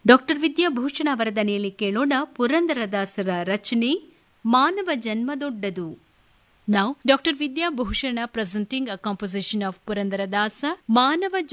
Doctor Vidyabhushana ಅವರ ದನಿಯಲ್ಲಿ ಕೇಳೋಣ ಪುರಂದರದಾಸರ ರಚನೆ ಮಾನವ ಜನ್ಮ ದೊಡ್ಡದು. Now, Dr. Vidya Bhushana presenting a composition of Purandaradasa, Manava